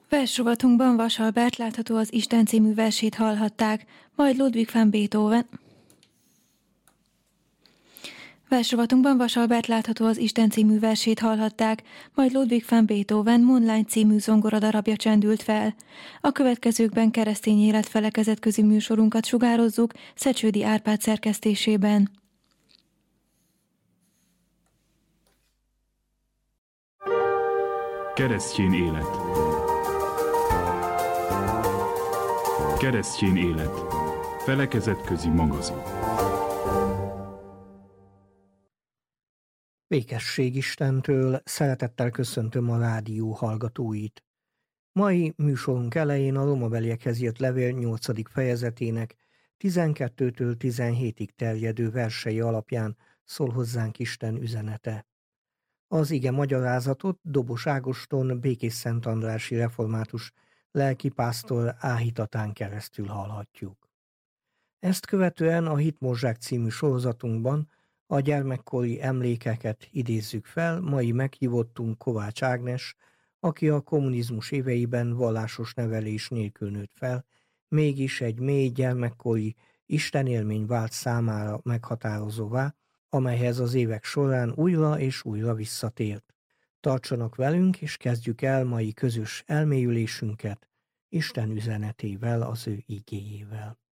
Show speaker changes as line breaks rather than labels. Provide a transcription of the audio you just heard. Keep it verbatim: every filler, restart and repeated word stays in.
Versrovatunkban Vas Albert látható az Isten című versét hallhatták, majd Ludwig van Beethoven. Versrovatunkban Vas Albert látható az Isten című versét hallhatták, majd Ludwig van Beethoven Moonlight című zongoradarabja csendült fel. A következőkben keresztény élet felekezetközi műsorunkat sugározzuk Szecsődi Árpád szerkesztésében.
Keresztény élet. Keresztény élet. Felekezetközi magazin.
Békesség Istentől, szeretettel köszöntöm a rádió hallgatóit. Mai műsorunk elején a romabeliekhez írt levél nyolcadik fejezetének tizenkettőtől tizenhétig terjedő versei alapján szól hozzánk Isten üzenete. Az ige magyarázatot Dobos Ágoston Békés Szentandrási református lelkipásztor áhítatán keresztül hallhatjuk. Ezt követően a Hitmozzsák című sorozatunkban a gyermekkori emlékeket idézzük fel, mai meghívottunk Kovács Ágnes, aki a kommunizmus éveiben vallásos nevelés nélkül nőtt fel, mégis egy mély gyermekkori istenélmény vált számára meghatározóvá, amelyhez az évek során újra és újra visszatért. Tartsanak velünk, és kezdjük el mai közös elmélyülésünket Isten üzenetével, az ő igéjével.